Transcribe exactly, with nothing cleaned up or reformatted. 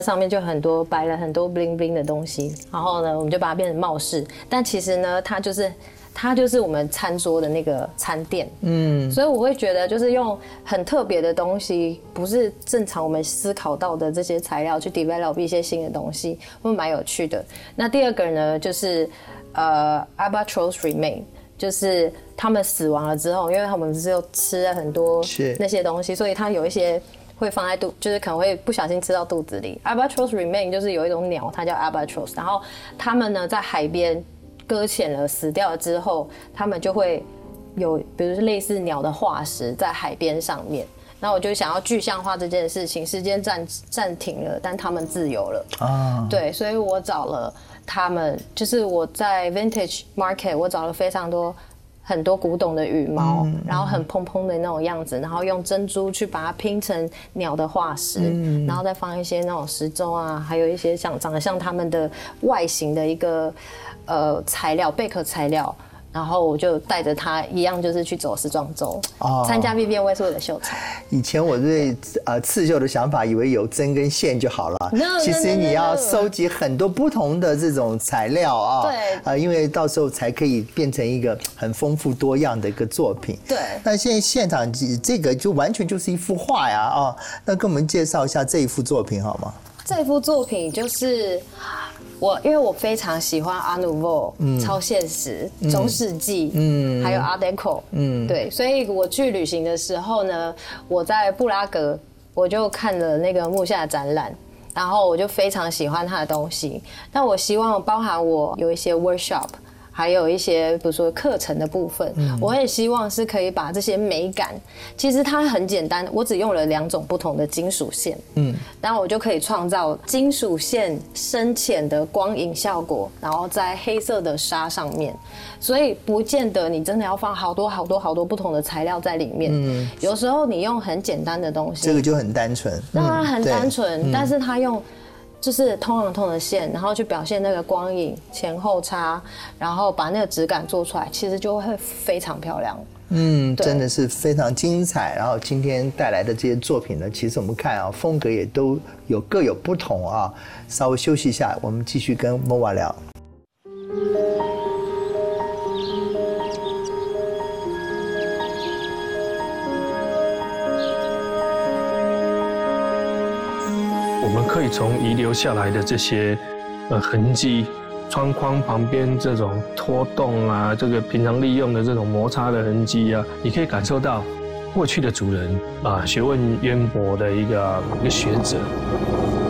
上面就很多摆了很多 bling bling 的东西，然后呢，我们就把它变成帽饰。但其实呢，它就是它就是我们餐桌的那个餐垫。嗯，所以我会觉得，就是用很特别的东西，不是正常我们思考到的这些材料去 develop 一些新的东西，会蛮有趣的。那第二个呢，就是呃 albatross remain。就是他们死亡了之后，因为他们不是有吃了很多那些东西，所以它有一些会放在肚，就是可能会不小心吃到肚子里。Albatross remain 就是有一种鸟，它叫 albatross， 然后他们呢在海边搁浅了，死掉了之后，他们就会有，比如说类似鸟的化石在海边上面。那我就想要具象化这件事情，时间暂暂停了，但他们自由了啊。对，所以我找了他们，就是我在 Vintage Market， 我找了非常多很多古董的羽毛，嗯、然后很蓬蓬的那种样子，然后用珍珠去把它拼成鸟的化石，嗯、然后再放一些那种石钟啊，还有一些像长得像他们的外形的一个呃材料贝壳材料。然后我就带着他一样，就是去走时装周，哦、参加 V V N 是为了秀才。 以前我对呃刺绣的想法，以为有针跟线就好了。No, 其实你要收集很多不同的这种材料啊， 对， 呃，因为到时候才可以变成一个很丰富多样的一个作品。 对。 那现在现场这个就完全就是一幅画呀啊！那跟我们介绍一下这一幅作品好吗？ 这幅作品就是。我因为我非常喜欢 Art Nouveau、嗯、超现实、中世纪，嗯，还有 Art Deco， 嗯，对，所以我去旅行的时候呢，我在布拉格我就看了那个木下展览，然后我就非常喜欢他的东西。但我希望包含我有一些 workshop。还有一些比如说课程的部分，嗯、我也希望是可以把这些美感，其实它很简单，我只用了两种不同的金属线，嗯，然后我就可以创造金属线深浅的光影效果，然后在黑色的纱上面，所以不见得你真的要放好多好多好多不同的材料在里面，嗯，有时候你用很简单的东西， 这个就很单纯， 当然很单纯，嗯、但是它用。就是通常通的线，然后去表现那个光影前后差，然后把那个质感做出来，其实就会非常漂亮。 嗯，真的是非常精彩。然后今天带来的这些作品呢，其实我们看啊，风格也都有各有不同啊。稍微休息一下，我们继续跟 Moa 聊。 我们可以从遗留下来的这些呃痕迹，窗框旁边这种拖动啊，这个平常利用的这种摩擦的痕迹啊，你可以感受到过去的主人啊学问渊博的一个一个学者